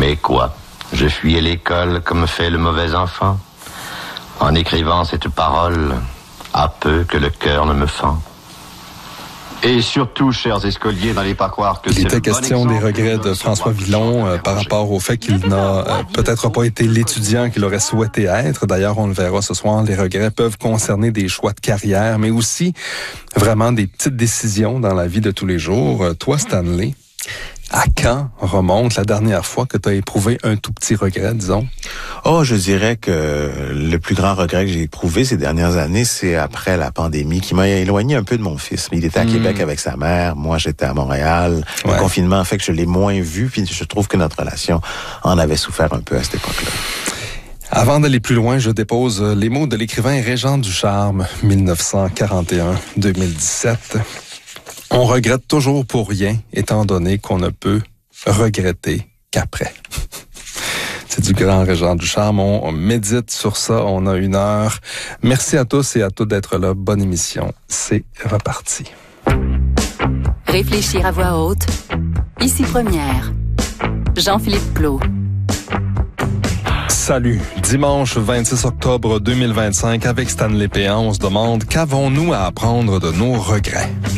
Mais quoi? Je fuyais l'école comme fait le mauvais enfant, en écrivant cette parole, à peu que le cœur ne me fend. Et surtout, chers escoliers, n'allez pas croire que il c'est était le bon question des exemple regrets de François Villon par rapport au fait qu'il n'a peut-être pas été l'étudiant qu'il aurait souhaité être. D'ailleurs, on le verra ce soir, les regrets peuvent concerner des choix de carrière, mais aussi vraiment des petites décisions dans la vie de tous les jours. Toi, Stanley, à quand remonte la dernière fois que tu as éprouvé un tout petit regret, disons? Oh, je dirais que le plus grand regret que j'ai éprouvé ces dernières années, c'est après la pandémie qui m'a éloigné un peu de mon fils. Il était à Québec avec sa mère, moi j'étais à Montréal. Le confinement a fait que je l'ai moins vu, puis je trouve que notre relation en avait souffert un peu à cette époque-là. Avant d'aller plus loin, je dépose les mots de l'écrivain Régent Ducharme, 1941-2017. On regrette toujours pour rien, étant donné qu'on ne peut regretter qu'après. C'est du grand Régent Ducharme. On médite sur ça. On a 1 heure. Merci à tous et à toutes d'être là. Bonne émission. C'est reparti. Réfléchir à voix haute. Ici Première. Jean-Philippe Plot. Salut. Dimanche 26 octobre 2025, avec Stanley Péan, on se demande qu'avons-nous à apprendre de nos regrets?